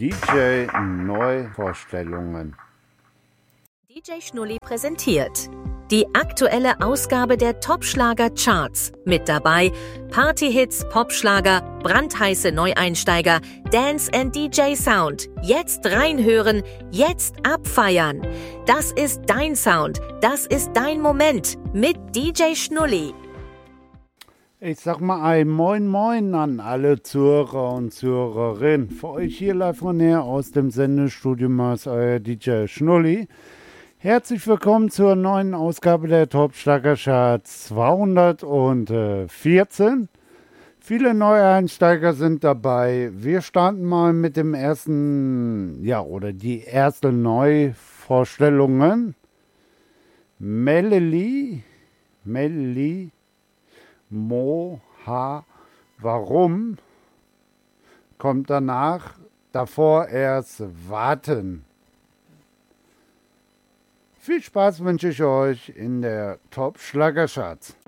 DJ Neuvorstellungen. DJ Schnulli präsentiert die aktuelle Ausgabe der Top-Schlager-Charts. Mit dabei Partyhits, Popschlager, brandheiße Neueinsteiger, Dance and DJ Sound. Jetzt reinhören, jetzt abfeiern. Das ist dein Sound, das ist dein Moment mit DJ Schnulli. Ich sag mal ein Moin Moin an alle Zuhörer und Zuhörerinnen. Für euch hier live von her aus dem Sendestudio ist euer DJ Schnulli. Herzlich willkommen zur neuen Ausgabe der Top-Schlager-Charts 214. Viele Neueinsteiger sind dabei. Wir starten mal mit dem ersten, die erste Neuvorstellungen. Melanie Moha, warum? Kommt danach, davor erst warten. Viel Spaß wünsche ich euch in der Top-Schlager-Charts.